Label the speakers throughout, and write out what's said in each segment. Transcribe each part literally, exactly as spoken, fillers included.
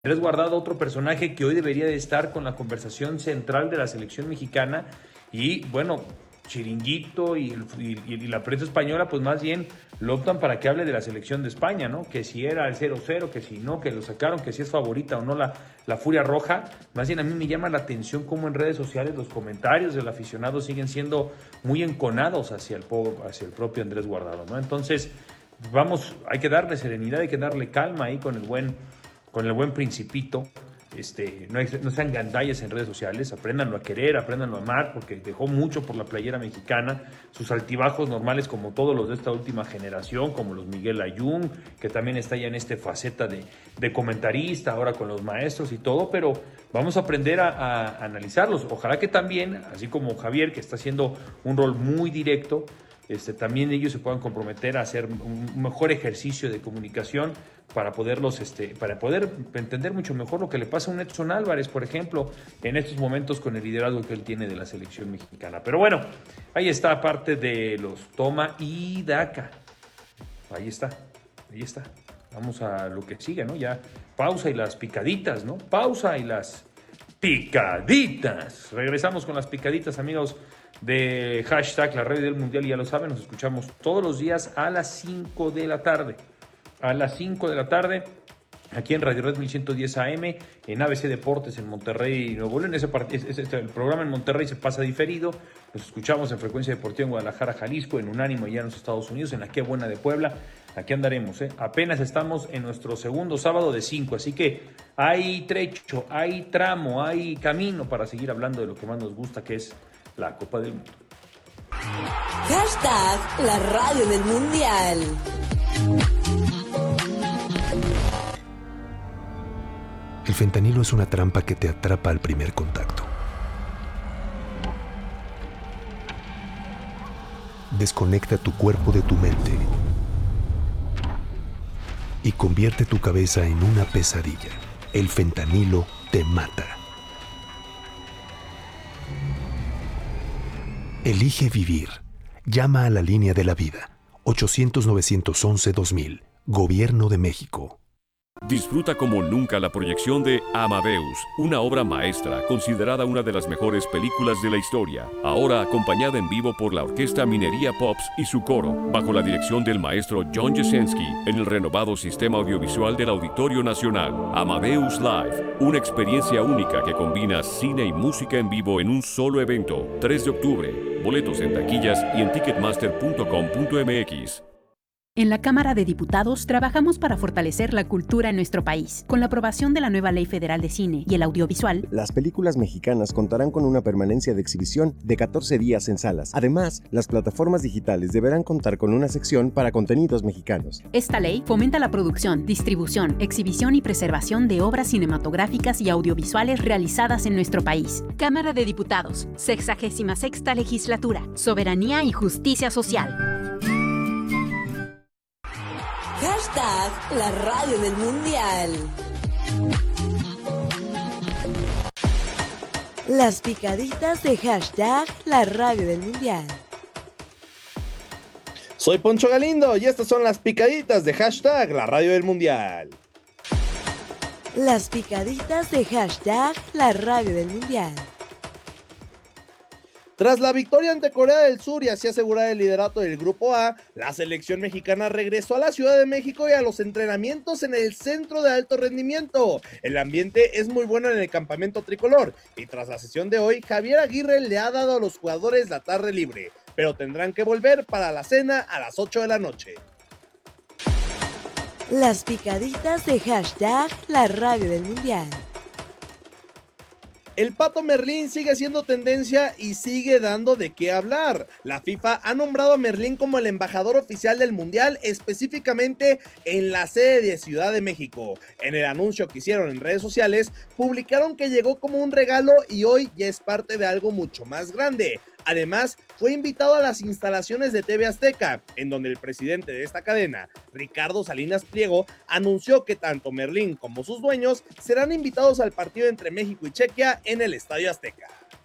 Speaker 1: Andrés Guardado, otro personaje que hoy debería de estar con la conversación central de la selección mexicana y bueno, Chiringuito y, y, y la prensa española pues más bien lo optan para que hable de la selección de España, ¿no? Que si era el cero cero, que si no, que lo sacaron, que si es favorita o no la, la Furia Roja. Más bien a mí me llama la atención cómo en redes sociales los comentarios del aficionado siguen siendo muy enconados hacia el, hacia el propio Andrés Guardado, ¿no? Entonces, vamos, hay que darle serenidad, hay que darle calma ahí con el buen... con el buen Principito. Este, no, no sean gandallas en redes sociales, apréndanlo a querer, apréndanlo a amar, porque dejó mucho por la playera mexicana, sus altibajos normales como todos los de esta última generación, como los Miguel Ayun, que también está ya en esta faceta de, de comentarista, ahora con los maestros y todo, pero vamos a aprender a, a analizarlos. Ojalá que también, así como Javier, que está haciendo un rol muy directo, Este, también ellos se puedan comprometer a hacer un mejor ejercicio de comunicación para poderlos, este, para poder entender mucho mejor lo que le pasa a un Edson Álvarez, por ejemplo, en estos momentos con el liderazgo que él tiene de la selección mexicana. Pero bueno, ahí está parte de los toma y daca. Ahí está, ahí está. Vamos a lo que sigue, ¿no? Ya pausa y las picaditas, ¿no? Pausa y las picaditas. Regresamos con las picaditas, amigos de hashtag la radio del mundial, y ya lo saben, nos escuchamos todos los días a las cinco de la tarde, a las cinco de la tarde, aquí en Radio Red mil ciento diez A M, en A B C Deportes en Monterrey, Nuevo León. Ese, ese, ese, el programa en Monterrey se pasa diferido, nos escuchamos en Frecuencia Deportiva en Guadalajara, Jalisco, en Unánimo allá en los Estados Unidos, en la Qué Buena de Puebla. Aquí andaremos, ¿eh? Apenas estamos en nuestro segundo sábado de cinco, así que hay trecho, hay tramo, hay camino para seguir hablando de lo que más nos gusta, que es la Copa del Mundo.
Speaker 2: Hashtag la radio del mundial.
Speaker 3: El fentanilo es una trampa que te atrapa al primer contacto. Desconecta tu cuerpo de tu mente y convierte tu cabeza en una pesadilla. El fentanilo te mata. Elige vivir. Llama a la línea de la vida. ochocientos, novecientos once, dos mil. Gobierno de México.
Speaker 4: Disfruta como nunca la proyección de Amadeus, una obra maestra considerada una de las mejores películas de la historia, ahora acompañada en vivo por la Orquesta Minería Pops y su coro, bajo la dirección del maestro John Jasenski, en el renovado sistema audiovisual del Auditorio Nacional. Amadeus Live, una experiencia única que combina cine y música en vivo en un solo evento. tres de octubre, boletos en taquillas y en ticketmaster punto com punto m x.
Speaker 5: En la Cámara de Diputados trabajamos para fortalecer la cultura en nuestro país. Con la aprobación de la nueva Ley Federal de Cine y el Audiovisual,
Speaker 6: las películas mexicanas contarán con una permanencia de exhibición de catorce días en salas. Además, las plataformas digitales deberán contar con una sección para contenidos mexicanos.
Speaker 5: Esta ley fomenta la producción, distribución, exhibición y preservación de obras cinematográficas y audiovisuales realizadas en nuestro país. Cámara de Diputados, sexagésima sexta Legislatura, Soberanía y Justicia Social.
Speaker 2: Hashtag la radio del mundial. Las picaditas de hashtag la radio del mundial.
Speaker 7: Soy Poncho Galindo y estas son las picaditas de hashtag la radio del mundial.
Speaker 2: Las picaditas de hashtag la radio del mundial.
Speaker 7: Tras la victoria ante Corea del Sur y así asegurar el liderato del Grupo A, la selección mexicana regresó a la Ciudad de México y a los entrenamientos en el Centro de Alto Rendimiento. El ambiente es muy bueno en el campamento tricolor y tras la sesión de hoy, Javier Aguirre le ha dado a los jugadores la tarde libre, pero tendrán que volver para la cena a las ocho de la noche.
Speaker 2: Las picaditas de hashtag la radio del mundial.
Speaker 7: El Pato Merlín sigue siendo tendencia y sigue dando de qué hablar. La FIFA ha nombrado a Merlín como el embajador oficial del Mundial, específicamente en la sede de Ciudad de México. En el anuncio que hicieron en redes sociales, publicaron que llegó como un regalo y hoy ya es parte de algo mucho más grande. Además, fue invitado a las instalaciones de T V Azteca, en donde el presidente de esta cadena, Ricardo Salinas Pliego, anunció que tanto Merlín como sus dueños serán invitados al partido entre México y Chequia en el Estadio Azteca.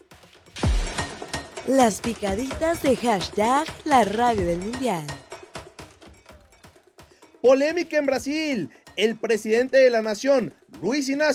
Speaker 2: Las picaditas de hashtag la radio del mundial.
Speaker 7: Polémica en Brasil. El presidente de la nación, Luis Ignacio